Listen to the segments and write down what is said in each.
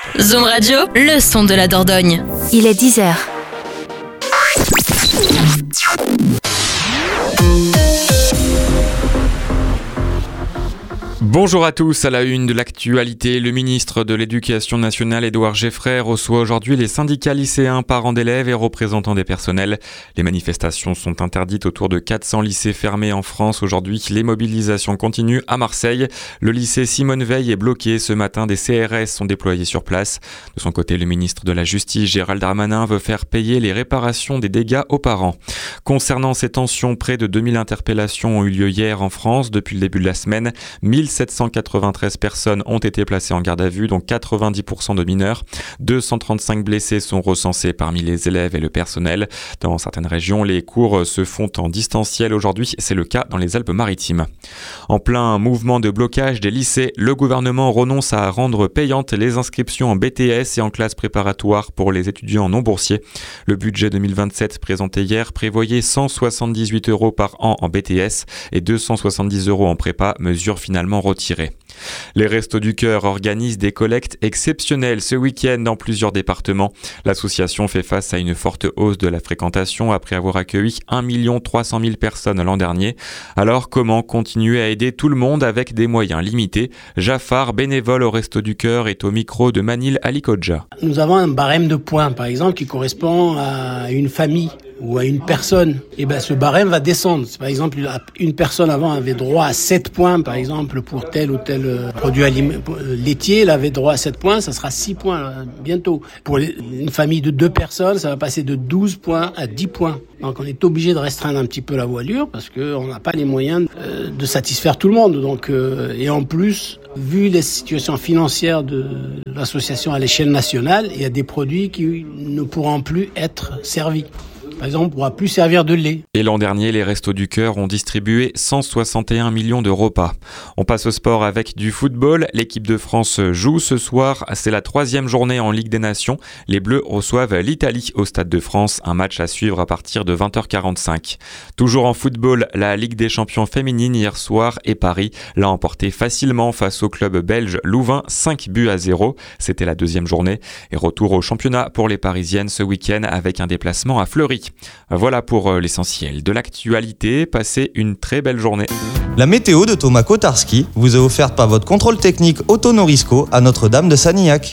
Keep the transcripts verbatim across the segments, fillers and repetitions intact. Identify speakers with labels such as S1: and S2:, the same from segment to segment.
S1: Zoom Radio, le son de la Dordogne.
S2: Il est dix heures.
S3: Bonjour à tous, à la une de l'actualité, le ministre de l'Éducation nationale Édouard Geffray reçoit aujourd'hui les syndicats lycéens, parents d'élèves et représentants des personnels. Les manifestations sont interdites autour de quatre cents lycées fermés en France aujourd'hui. Les mobilisations continuent à Marseille. Le lycée Simone Veil est bloqué ce matin, des C R S sont déployés sur place. De son côté, le ministre de la Justice, Gérald Darmanin, veut faire payer les réparations des dégâts aux parents. Concernant ces tensions, près de deux mille interpellations ont eu lieu hier en France. Depuis le début de la semaine, mille sept cent quatre-vingt-treize personnes ont été placées en garde à vue, dont quatre-vingt-dix pour cent de mineurs. deux cent trente-cinq blessés sont recensés parmi les élèves et le personnel. Dans certaines régions, les cours se font en distanciel aujourd'hui. C'est le cas dans les Alpes-Maritimes. En plein mouvement de blocage des lycées, le gouvernement renonce à rendre payantes les inscriptions en B T S et en classe préparatoire pour les étudiants non boursiers. Le budget deux mille vingt-sept présenté hier prévoyait cent soixante-dix-huit euros par an en B T S et deux cent soixante-dix euros en prépa, mesure finalement retirée. Les Restos du Cœur organisent des collectes exceptionnelles ce week-end dans plusieurs départements. L'association fait face à une forte hausse de la fréquentation après avoir accueilli un million trois cent mille personnes l'an dernier. Alors comment continuer à aider tout le monde avec des moyens limités? Jafar, bénévole au Restos du Cœur, est au micro de Manil Alikodja.
S4: Nous avons un barème de points, par exemple, qui correspond à une famille ou à une personne. Et ben ce barème va descendre. Par exemple, une personne avant avait droit à sept points, par exemple, pour tel ou tel produit alim- laitier, elle avait droit à sept points, ça sera six points euh, bientôt. Pour les, une famille de deux personnes, ça va passer de douze points à dix points. Donc on est obligé de restreindre un petit peu la voilure parce qu'on n'a pas les moyens euh, de satisfaire tout le monde. Donc, euh, et en plus, vu les situations financières de l'association à l'échelle nationale, il y a des produits qui ne pourront plus être servis. Par exemple, on ne pourra plus servir de lait.
S3: Et l'an dernier, les Restos du Cœur ont distribué cent soixante et un millions de repas. On passe au sport avec du football. L'équipe de France joue ce soir. C'est la troisième journée en Ligue des Nations. Les Bleus reçoivent l'Italie au Stade de France. Un match à suivre à partir de vingt heures quarante-cinq. Toujours en football, la Ligue des champions féminines hier soir et Paris l'a emporté facilement face au club belge Louvain, cinq buts à zéro. C'était la deuxième journée. Et retour au championnat pour les Parisiennes ce week-end avec un déplacement à Fleury. Voilà pour l'essentiel de l'actualité. Passez une très belle journée.
S5: La météo de Thomas Kotarski vous est offerte par votre contrôle technique Autonorisco à Notre-Dame de Sanilhac.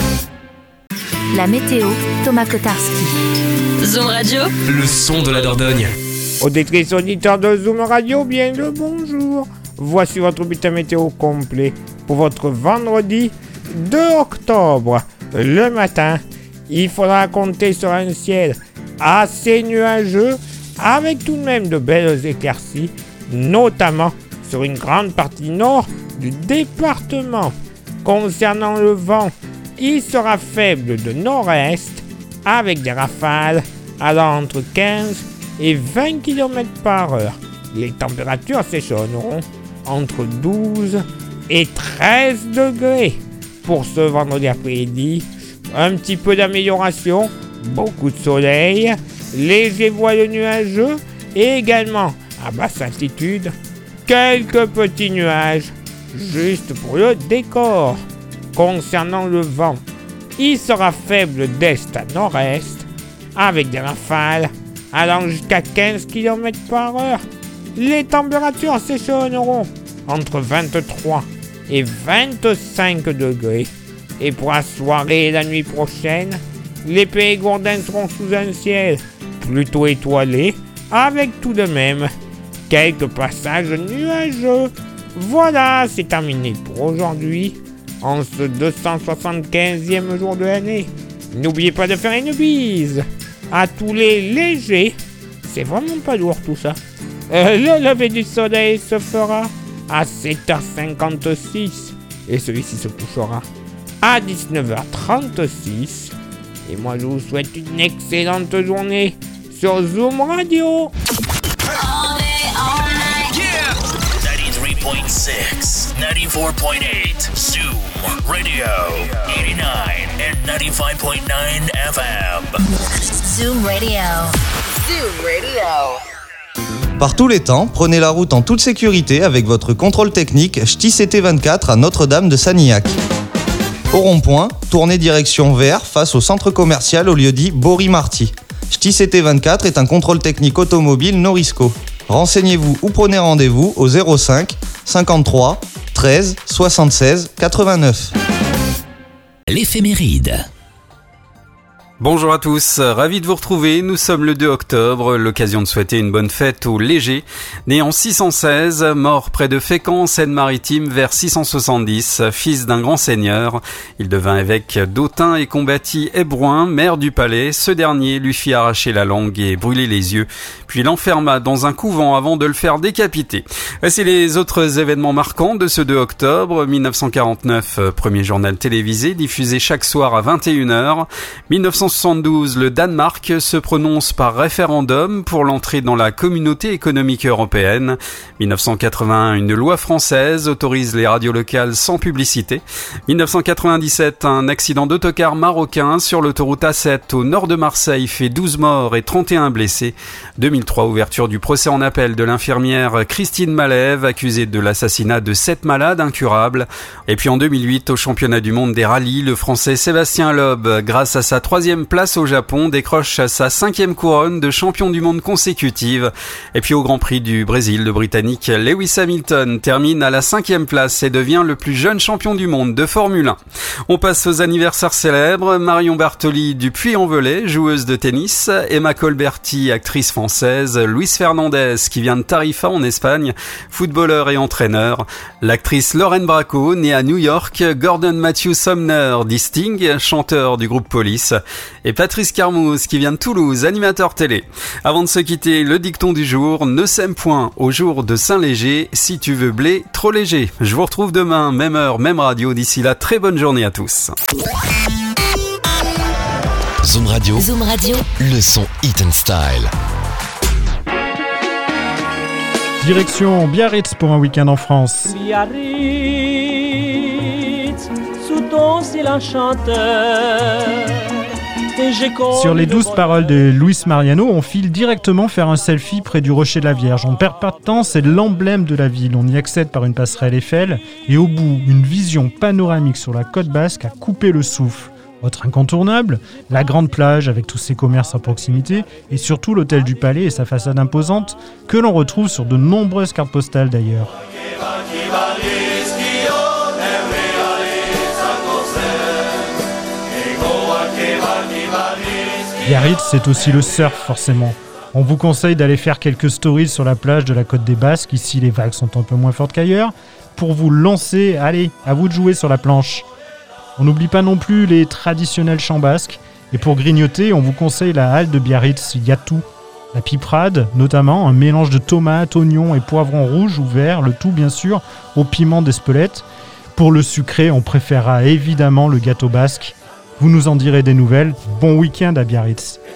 S2: La météo, Thomas Kotarski.
S1: Zoom Radio,
S6: le son de la Dordogne.
S7: Auditrices, auditeurs de Zoom Radio, bien le bonjour. Voici votre bulletin météo complet pour votre vendredi deux octobre. Le matin, il faudra compter sur un ciel assez nuageux, avec tout de même de belles éclaircies, notamment sur une grande partie nord du département. Concernant le vent, il sera faible de nord-est, avec des rafales allant entre quinze et vingt kilomètres par heure. Les températures s'échelonneront entre douze et treize degrés. Pour ce vendredi après-midi, un petit peu d'amélioration, beaucoup de soleil, léger voile nuageux et également à basse altitude, quelques petits nuages juste pour le décor. Concernant le vent, il sera faible d'est à nord-est avec des rafales allant jusqu'à quinze kilomètres par heure. Les températures s'échelonneront entre vingt-trois et vingt-cinq degrés. Et pour la soirée et la nuit prochaine, les Périgourdins seront sous un ciel plutôt étoilé, avec tout de même quelques passages nuageux. Voilà, c'est terminé pour aujourd'hui, en ce deux cent soixante-quinzième jour de l'année. N'oubliez pas de faire une bise à tous les légers. C'est vraiment pas lourd tout ça. Euh, le lever du soleil se fera à sept heures cinquante-six et celui-ci se couchera à dix-neuf heures trente-six. Et moi, je vous souhaite une excellente journée sur Zoom Radio.
S6: All day, all night. Yeah. ninety-three point six, ninety-four point eight, Zoom Radio, eighty-nine and ninety-five point nine F M.
S1: Zoom Radio. Zoom Radio.
S5: Par tous les temps, prenez la route en toute sécurité avec votre contrôle technique Ch'ti C T vingt-quatre à Notre-Dame de Sanilhac. Au rond-point, tournez direction vert face au centre commercial au lieu-dit Bory-Marty. C T I C T vingt-quatre est un contrôle technique automobile Norisco. Renseignez-vous ou prenez rendez-vous au zéro cinq cinquante-trois treize soixante-seize quatre-vingt-neuf.
S6: L'éphéméride.
S8: Bonjour à tous, ravi de vous retrouver, nous sommes le deux octobre, l'occasion de souhaiter une bonne fête au Léger. Né en six cent seize, mort près de Fécamp, Seine-Maritime, vers six cent soixante-dix, fils d'un grand seigneur. Il devint évêque d'Autun et combattit Hébrouin, maire du palais. Ce dernier lui fit arracher la langue et brûler les yeux, puis l'enferma dans un couvent avant de le faire décapiter. Voici les autres événements marquants de ce deux octobre. mille neuf cent quarante-neuf, premier journal télévisé, diffusé chaque soir à vingt et une heures. mille neuf cent soixante-douze, le Danemark se prononce par référendum pour l'entrée dans la communauté économique européenne. mille neuf cent quatre-vingt-un, une loi française autorise les radios locales sans publicité. mille neuf cent quatre-vingt-dix-sept, un accident d'autocar marocain sur l'autoroute A sept au nord de Marseille fait douze morts et trente et un blessés. deux mille trois, ouverture du procès en appel de l'infirmière Christine Malève, accusée de l'assassinat de sept malades incurables. Et puis en deux mille huit, au championnat du monde des rallyes, le français Sébastien Loeb, grâce à sa troisième place au Japon, décroche sa cinquième couronne de champion du monde consécutive. Et puis au Grand Prix du Brésil, le Britannique Lewis Hamilton termine à la cinquième place et devient le plus jeune champion du monde de Formule un. On passe aux anniversaires célèbres. Marion Bartoli du Puy-en-Velay, joueuse de tennis. Emma Colberti, actrice française. Luis Fernandez, qui vient de Tarifa en Espagne, footballeur et entraîneur. L'actrice Lorraine Bracco, née à New York. Gordon Matthew Sumner, dit Sting, chanteur du groupe Police. Et Patrice Carmouze, qui vient de Toulouse, animateur télé. Avant de se quitter, le dicton du jour: ne sème point au jour de Saint-Léger, si tu veux blé, trop léger. Je vous retrouve demain, même heure, même radio. D'ici là, très bonne journée à tous.
S6: Zoom Radio.
S1: Zoom Radio.
S6: Le son Hit and Style.
S9: Direction Biarritz pour un week-end en France.
S10: Biarritz, sous ton ciel enchanteur.
S9: Sur les douze paroles de Luis Mariano, on file directement faire un selfie près du Rocher de la Vierge. On ne perd pas de temps, c'est l'emblème de la ville. On y accède par une passerelle Eiffel et au bout, une vision panoramique sur la côte basque à couper le souffle. Autre incontournable, la grande plage avec tous ses commerces à proximité et surtout l'hôtel du Palais et sa façade imposante que l'on retrouve sur de nombreuses cartes postales d'ailleurs. Biarritz, c'est aussi le surf forcément. On vous conseille d'aller faire quelques stories sur la plage de la Côte des Basques, ici les vagues sont un peu moins fortes qu'ailleurs. Pour vous lancer, allez, à vous de jouer sur la planche. On n'oublie pas non plus les traditionnels chants basques. Et pour grignoter, on vous conseille la halle de Biarritz, il y a tout. La piperade, notamment, un mélange de tomates, oignons et poivrons rouges ou verts, le tout bien sûr au piment d'Espelette. Pour le sucré, on préférera évidemment le gâteau basque. Vous nous en direz des nouvelles. Bon week-end à Biarritz.